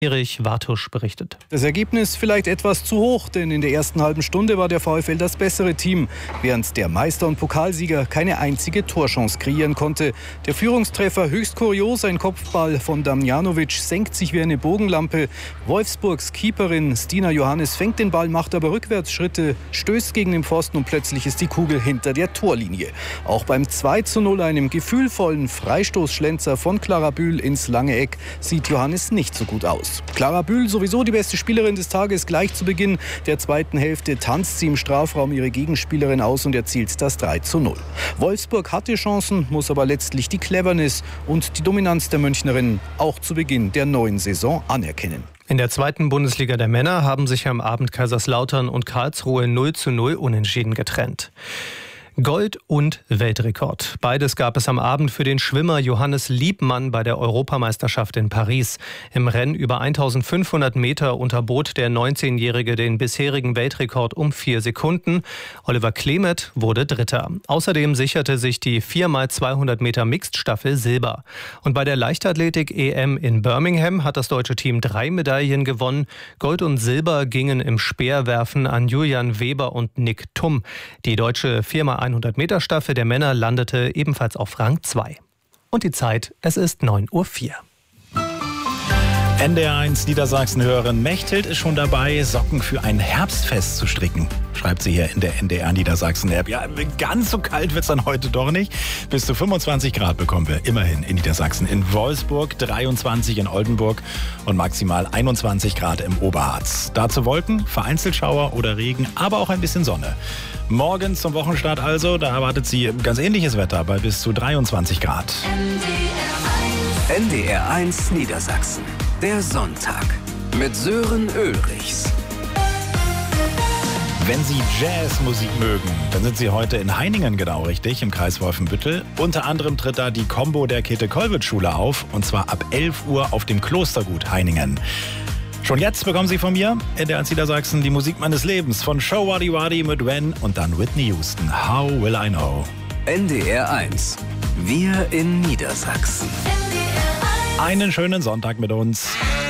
Erich Wartusch berichtet. Das Ergebnis vielleicht etwas zu hoch, denn in der ersten halben Stunde war der VfL das bessere Team, während der Meister und Pokalsieger keine einzige Torchance kreieren konnte. Der Führungstreffer höchst kurios, ein Kopfball von Damjanovic senkt sich wie eine Bogenlampe. Wolfsburgs Keeperin Stina Johannes fängt den Ball, macht aber Rückwärtsschritte, stößt gegen den Pfosten und plötzlich ist die Kugel hinter der Torlinie. Auch beim 2:0, einem gefühlvollen Freistoßschlenzer von Clara Bühl ins lange Eck, sieht Johannes nicht so gut aus. Clara Bühl, sowieso die beste Spielerin des Tages, gleich zu Beginn der zweiten Hälfte tanzt sie im Strafraum ihre Gegenspielerin aus und erzielt das 3:0. Wolfsburg hatte Chancen, muss aber letztlich die Cleverness und die Dominanz der Münchnerinnen auch zu Beginn der neuen Saison anerkennen. In der zweiten Bundesliga der Männer haben sich am Abend Kaiserslautern und Karlsruhe 0:0 unentschieden getrennt. Gold und Weltrekord. Beides gab es am Abend für den Schwimmer Johannes Liebmann bei der Europameisterschaft in Paris. Im Rennen über 1500 Meter unterbot der 19-Jährige den bisherigen Weltrekord um 4 Sekunden. Oliver Klemet wurde Dritter. Außerdem sicherte sich die 4x200 Meter Mixed-Staffel Silber. Und bei der Leichtathletik-EM in Birmingham hat das deutsche Team 3 Medaillen gewonnen. Gold und Silber gingen im Speerwerfen an Julian Weber und Nick Thum. Die deutsche 4x100 Meter Staffel der Männer landete ebenfalls auf Rang 2. Und die Zeit, es ist 9:04 Uhr. NDR1 Niedersachsen-Hörerin Mechthild ist schon dabei, Socken für ein Herbstfest zu stricken. Schreibt sie hier in der NDR Niedersachsen-App. Ja, ganz so kalt wird es dann heute doch nicht. Bis zu 25 Grad bekommen wir immerhin in Niedersachsen. In Wolfsburg 23, in Oldenburg und maximal 21 Grad im Oberharz. Dazu Wolken, vereinzelt Schauer oder Regen, aber auch ein bisschen Sonne. Morgen zum Wochenstart also, da erwartet sie ganz ähnliches Wetter bei bis zu 23 Grad. NDR1 Niedersachsen. Der Sonntag mit Sören Ulrichs. Wenn Sie Jazzmusik mögen, dann sind Sie heute in Heiningen genau richtig, im Kreis Wolfenbüttel. Unter anderem tritt da die Combo der Käthe-Kollwitz-Schule auf, und zwar ab 11 Uhr auf dem Klostergut Heiningen. Schon jetzt bekommen Sie von mir, NDR1 Niedersachsen, die Musik meines Lebens von Show Wadi Wadi mit When und dann Whitney Houston. How Will I Know? NDR1. Wir in Niedersachsen. Einen schönen Sonntag mit uns.